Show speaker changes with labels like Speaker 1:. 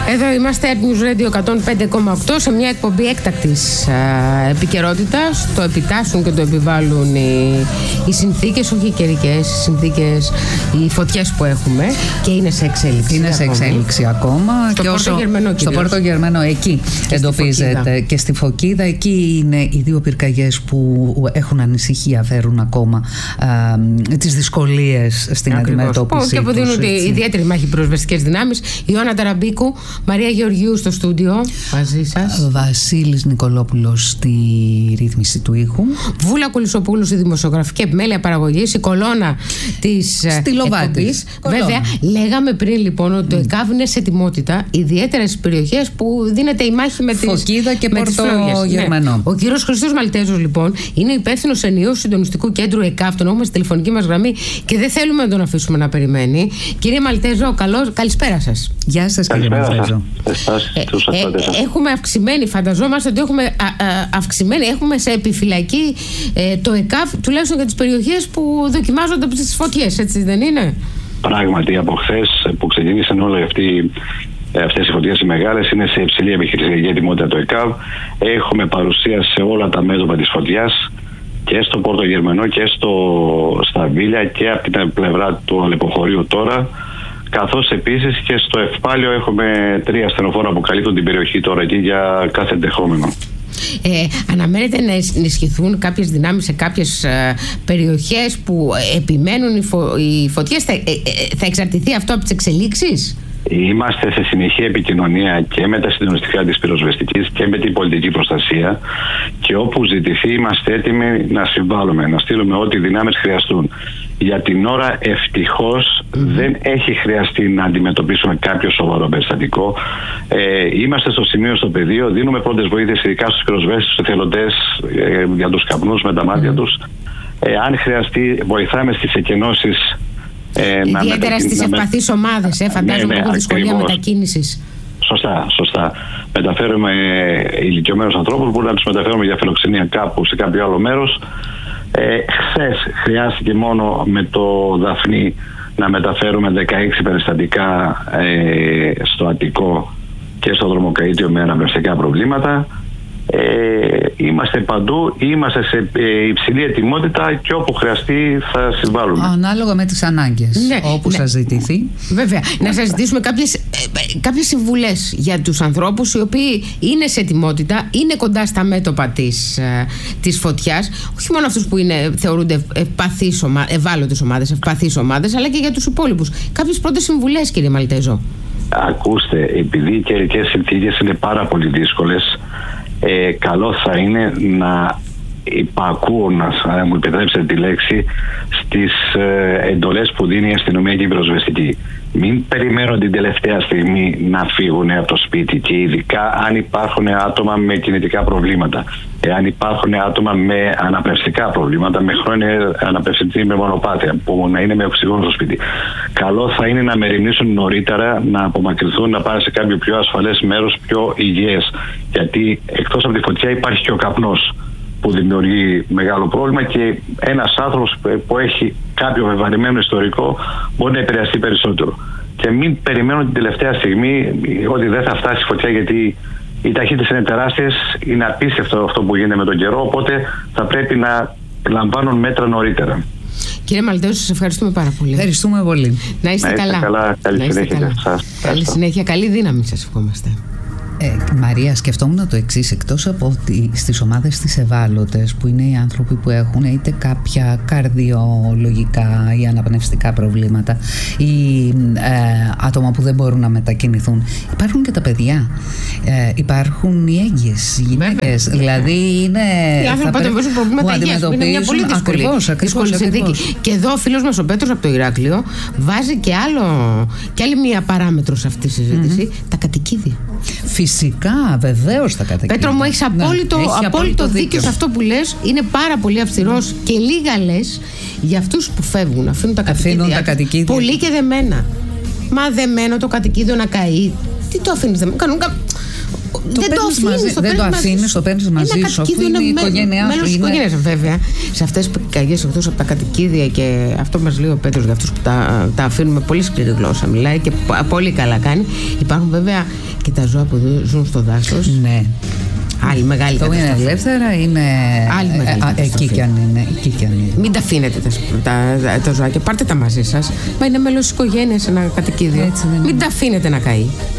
Speaker 1: Εδώ είμαστε, News Radio 105,8, σε μια εκπομπή έκτακτης επικαιρότητας. Το επιτάσσουν και το επιβάλλουν οι συνθήκες, όχι οι καιρικές συνθήκες, οι φωτιές που έχουμε, και είναι σε εξέλιξη.
Speaker 2: Είναι σε εξέλιξη ακόμα.
Speaker 1: Στο Πόρτο Γερμανό,
Speaker 2: στο Πόρτο Γερμανό, εκεί και εντοπίζεται. Και στη Φωκίδα, εκεί είναι οι δύο πυρκαγιές που έχουν ανησυχία, φέρουν ακόμα τις δυσκολίες στην αντιμετώπιση.
Speaker 1: Και αποδίνουν ιδιαίτερη μάχη πυροσβεστικές δυνάμεις. Ιωάννα Ταραμπίκου, Μαρία Γεωργιού στο στούντιο μαζί σας.
Speaker 2: Βασίλης Νικολόπουλος στη ρύθμιση του ήχου.
Speaker 1: Βούλα Κουλισσοπούλου στη δημοσιογραφική επιμέλεια παραγωγής, η κολόνα της εκπομπής. Βέβαια, λέγαμε πριν λοιπόν ότι το ΕΚΑΒ είναι σε ετοιμότητα, ιδιαίτερα στις περιοχές που δίνεται η μάχη με τις
Speaker 2: Φωκίδα και Πόρτο Γερμανό.
Speaker 1: Ναι. Ο κύριος Χριστός Μαλτέζος λοιπόν είναι υπεύθυνος ενιαίου συντονιστικού κέντρου ΕΚΑΒ, τον έχουμε στη τηλεφωνική μας γραμμή και δεν θέλουμε να τον αφήσουμε να περιμένει. Κύριε Μαλτέζο, καλησπέρα σας.
Speaker 2: Γεια σας, κύριε Μαλτέζο.
Speaker 1: Έχουμε αυξημένη, φανταζόμαστε ότι έχουμε σε επιφυλακή το ΕΚΑΒ, τουλάχιστον για τις περιοχές που δοκιμάζονται από τις φωτιές, έτσι δεν είναι?
Speaker 3: Πράγματι, από χθες που ξεκίνησαν όλες αυτές οι φωτιές οι μεγάλες, είναι σε υψηλή επιχειρησιακή ετοιμότητα το ΕΚΑΒ. Έχουμε παρουσία σε όλα τα μέτωπα της φωτιάς, και στο Πόρτο Γερμανό και στα Βίλια και από την πλευρά του Αλεποχωρίου τώρα, καθώς επίσης και στο Ευπάλιο έχουμε 3 ασθενοφόρα που καλύπτουν την περιοχή τώρα εκεί για κάθε ενδεχόμενο.
Speaker 1: Αναμένεται να ενισχυθούν κάποιες δυνάμεις σε κάποιες περιοχές που επιμένουν οι φωτιές. Θα εξαρτηθεί αυτό από τις εξελίξεις?
Speaker 3: Είμαστε σε συνεχή επικοινωνία και με τα συντονιστικά της πυροσβεστικής και με την πολιτική προστασία, και όπου ζητηθεί είμαστε έτοιμοι να συμβάλλουμε, να στείλουμε ό,τι δυνάμεις χρειαστούν. Για την ώρα ευτυχώς δεν έχει χρειαστεί να αντιμετωπίσουμε κάποιο σοβαρό περιστατικό. Είμαστε στο σημείο, στο πεδίο, δίνουμε πρώτες βοήθειες ειδικά στους πυροσβέστες, στους εθελοντές, για τους καπνούς με τα μάτια τους. Αν χρειαστεί βοηθάμε στις εκενώσεις.
Speaker 1: Ιδιαίτερα στις ευπαθείς ομάδες, φαντάζομαι λόγω δυσκολία μετακίνησης.
Speaker 3: Σωστά. Μεταφέρουμε ηλικιωμένους ανθρώπους, που να τους μεταφέρουμε για φιλοξενία κάπου σε κάποιο άλλο μέρος. Χθες χρειάστηκε μόνο με το Δαφνί να μεταφέρουμε 16 περιστατικά στο Αττικό και στο Δρομοκαΐτιο με αναπνευστικά προβλήματα. Είμαστε παντού, είμαστε σε υψηλή ετοιμότητα και όπου χρειαστεί θα συμβάλλουμε.
Speaker 2: Ανάλογα με τις ανάγκες, όπου σας ζητηθεί.
Speaker 1: Βέβαια, να σας ζητήσουμε κάποιες συμβουλές για τους ανθρώπους οι οποίοι είναι σε ετοιμότητα, είναι κοντά στα μέτωπα της φωτιάς, όχι μόνο αυτούς που θεωρούνται ευάλωτες ομάδες, ευπαθείς ομάδες, αλλά και για τους υπόλοιπους. Κάποιες πρώτες συμβουλές, κύριε Μαλτέζο.
Speaker 3: Ακούστε, επειδή οι καιρικές συνθήκες είναι πάρα πολύ δύσκολες, καλό θα είναι να υπακούω, αν μου επιτρέψετε τη λέξη, στις εντολές που δίνει η αστυνομία και η πυροσβεστική. Μην περιμένουν την τελευταία στιγμή να φύγουν από το σπίτι, και ειδικά αν υπάρχουν άτομα με κινητικά προβλήματα, αν υπάρχουν άτομα με αναπνευστικά προβλήματα, με χρόνια αναπνευστική με μονοπάτια, που να είναι με οξυγόνο στο σπίτι. Καλό θα είναι να μεριμνήσουν νωρίτερα, να απομακρυνθούν, να πάνε σε κάποιο πιο ασφαλές μέρος, πιο υγιές. Γιατί εκτός από τη φωτιά υπάρχει και ο καπνός, που δημιουργεί μεγάλο πρόβλημα, και ένας άνθρωπος που έχει κάποιο βεβαρημένο ιστορικό μπορεί να επηρεαστεί περισσότερο. Και μην περιμένουν την τελευταία στιγμή ότι δεν θα φτάσει η φωτιά, γιατί οι ταχύτητες είναι τεράστιες, είναι απίστευτο αυτό που γίνεται με τον καιρό, οπότε θα πρέπει να λαμβάνουν μέτρα νωρίτερα.
Speaker 1: Κύριε Μαλτέζο, σας ευχαριστούμε πάρα πολύ.
Speaker 2: Ευχαριστούμε πολύ.
Speaker 1: Να είστε καλά.
Speaker 3: Καλή συνέχεια.
Speaker 1: Καλή συνέχεια, καλή δύναμη σας ευχόμαστε.
Speaker 2: Μαρία, σκεφτόμουν το εξής: εκτός από ότι στις ομάδες τις ευάλωτες, που είναι οι άνθρωποι που έχουν είτε κάποια καρδιολογικά ή αναπνευστικά προβλήματα ή άτομα που δεν μπορούν να μετακινηθούν, υπάρχουν και τα παιδιά, υπάρχουν οι έγκυες γυναίκες, δηλαδή είναι
Speaker 1: οι άνθρωποι που αντιμετωπίζουν προβλήματα υγείας, είναι μια πολύ δύσκολη συνθήκη. Και εδώ ο φίλος μας ο Πέτρος από το Ηράκλειο βάζει και άλλη μια παράμετρο σε αυτή τη συζήτηση, τα κατοικίδια.
Speaker 2: Φυσικά, βεβαίως τα κατοικίδια.
Speaker 1: Πέτρο μου, έχεις απόλυτο δίκιο σε αυτό που λες. Είναι πάρα πολύ αυστηρός και λίγα λες για αυτούς που φεύγουν, αφήνουν τα κατοικίδια. Πολύ και δεμένα. Μα δεμένο το κατοικίδιο να καεί. Τι το αφήνεις δεμένο?
Speaker 2: Δεν το αφήνεις, το παίρνεις μαζί σου. Αφού είναι η οικογένειά σου.
Speaker 1: Μέλος της οικογένειας, βέβαια. Σε αυτές τις πυρκαγιές, εκτός από τα κατοικίδια, και αυτό μας λέει ο Πέτρος για αυτούς που τα αφήνουμε, πολύ σκληρή γλώσσα μιλάει και πολύ καλά κάνει. Υπάρχουν βέβαια Και τα ζώα που ζουν στο δάσος.
Speaker 2: Ναι.
Speaker 1: Άλλη μεγάλη καταστροφή.
Speaker 2: Είναι ελεύθερα, είναι.
Speaker 1: Άλλη μεγάλη
Speaker 2: εκεί κι αν είναι.
Speaker 1: Μην τα αφήνετε τα ζωάκια. Πάρτε τα μαζί σας. Μα είναι μέλος της οικογένειας ένα κατοικίδιο. Μην τα αφήνετε να καεί.